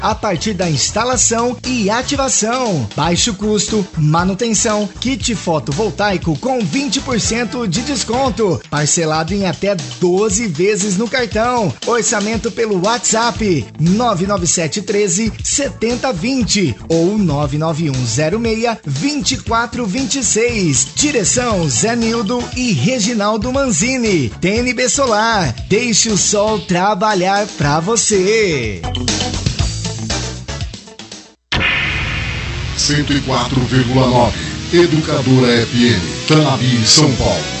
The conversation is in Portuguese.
a partir da instalação e ativação. Baixo custo, manutenção, kit fotovoltaico com 20% de desconto, parcelado em até 12 vezes no cartão. Orçamento pelo WhatsApp 99713 7020 ou 99106 2426. Direção Zé Nildo e Reginaldo Manzini. TNB Solar, deixe o sol trabalhar pra você. 104,9 Educadora FM, Tanabi, São Paulo.